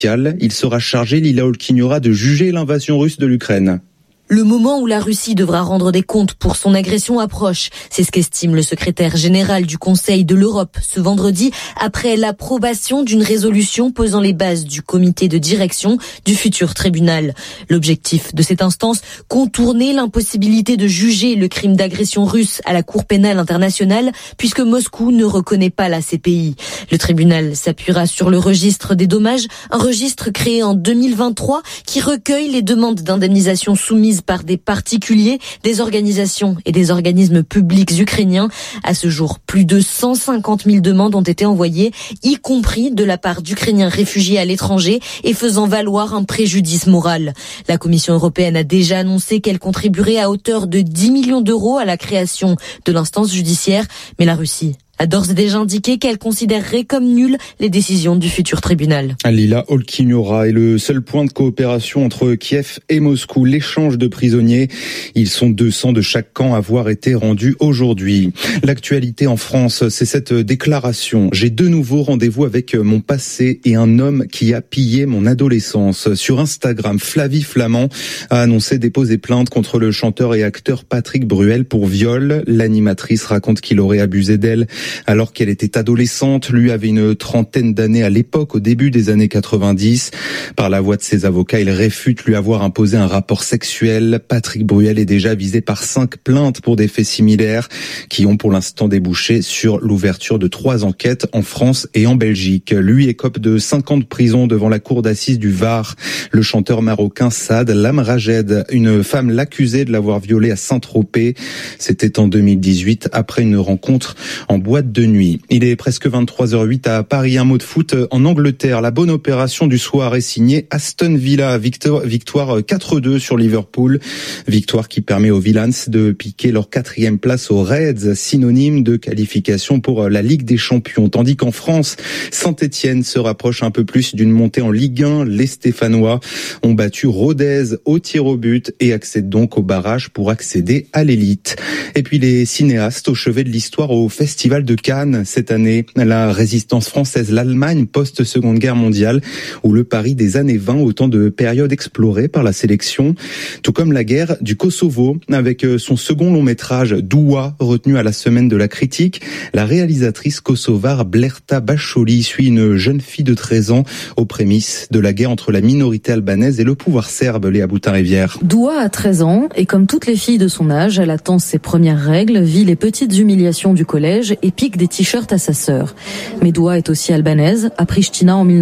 Il sera chargé, Lila Olkinuora, de juger l'invasion russe de l'Ukraine. Le moment où la Russie devra rendre des comptes pour son agression approche. C'est ce qu'estime le secrétaire général du Conseil de l'Europe ce vendredi après l'approbation d'une résolution posant les bases du comité de direction du futur tribunal. L'objectif de cette instance, contourner l'impossibilité de juger le crime d'agression russe à la Cour pénale internationale puisque Moscou ne reconnaît pas la CPI. Le tribunal s'appuiera sur le registre des dommages, un registre créé en 2023 qui recueille les demandes d'indemnisation soumises par des particuliers, des organisations et des organismes publics ukrainiens. À ce jour, plus de 150 000 demandes ont été envoyées, y compris de la part d'Ukrainiens réfugiés à l'étranger et faisant valoir un préjudice moral. La Commission européenne a déjà annoncé qu'elle contribuerait à hauteur de 10 millions d'euros à la création de l'instance judiciaire, mais la Russie a d'ores et déjà indiqué qu'elle considérerait comme nulles les décisions du futur tribunal. Lila Olkinuora est le seul point de coopération entre Kiev et Moscou, l'échange de prisonniers. Ils sont 200 de chaque camp à avoir été rendus aujourd'hui. L'actualité en France, c'est cette déclaration. J'ai de nouveau rendez-vous avec mon passé et un homme qui a pillé mon adolescence. Sur Instagram, Flavie Flamand a annoncé déposer plainte contre le chanteur et acteur Patrick Bruel pour viol. L'animatrice raconte qu'il aurait abusé d'elle alors qu'elle était adolescente. Lui avait une trentaine d'années à l'époque, au début des années 90. Par la voix de ses avocats, il réfute lui avoir imposé un rapport sexuel. Patrick Bruel est déjà visé par 5 plaintes pour des faits similaires qui ont pour l'instant débouché sur l'ouverture de 3 enquêtes en France et en Belgique. Lui écope de 5 ans de prison devant la cour d'assises du Var. Le chanteur marocain Saad Lamrajed, une femme l'accusait de l'avoir violé à Saint-Tropez. C'était en 2018 après une rencontre en boîte de nuit. Il est presque 23h08 à Paris. Un mot de foot en Angleterre. La bonne opération du soir est signée Aston Villa. Victoire 4-2 sur Liverpool. Victoire qui permet aux Villans de piquer leur 4e place aux Reds, synonyme de qualification pour la Ligue des Champions. Tandis qu'en France, Saint-Etienne se rapproche un peu plus d'une montée en Ligue 1. Les Stéphanois ont battu Rodez au tir au but et accèdent donc au barrage pour accéder à l'élite. Et puis les cinéastes au chevet de l'histoire au Festival de Cannes cette année. La résistance française, l'Allemagne post-Seconde Guerre mondiale, ou le Paris des années 20, autant de périodes explorées par la sélection. Tout comme la guerre du Kosovo, avec son second long métrage Doua, retenu à la semaine de la critique. La réalisatrice kosovare Blerta Bacholi suit une jeune fille de 13 ans aux prémices de la guerre entre la minorité albanaise et le pouvoir serbe. Léa Boutin-Rivière. Doua a 13 ans et comme toutes les filles de son âge, elle attend ses premières règles, vit les petites humiliations du collège et pique des t-shirts à sa sœur. Mais Doua est aussi albanaise, à Pristina en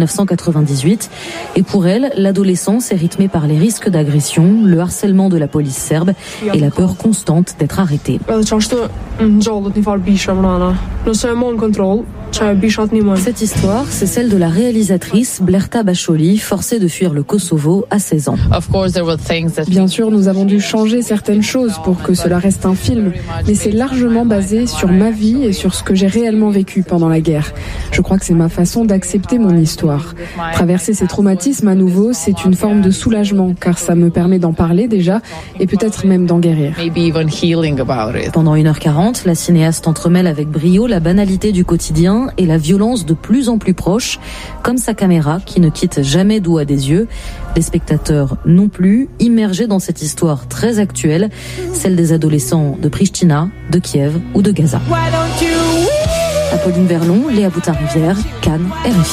1998. Et pour elle, l'adolescence est rythmée par les risques d'agression, le harcèlement de la police serbe et la peur constante d'être arrêtée. Cette histoire, c'est celle de la réalisatrice Blerta Bacholi, forcée de fuir le Kosovo à 16 ans. Bien sûr, nous avons dû changer certaines choses pour que cela reste un film, mais c'est largement basé sur ma vie et sur ce que j'ai réellement vécu pendant la guerre. Je crois que c'est ma façon d'accepter mon histoire. Traverser ces traumatismes à nouveau, c'est une forme de soulagement, car ça me permet d'en parler déjà, et peut-être même d'en guérir. Pendant 1h40, la cinéaste entremêle avec brio la banalité du quotidien et la violence de plus en plus proche, comme sa caméra qui ne quitte jamais Doua des yeux. Les spectateurs non plus, immergés dans cette histoire très actuelle, celle des adolescents de Pristina, de Kiev ou de Gaza. Apolline Verlon, Léa Boutin-Rivière, Cannes, RFI.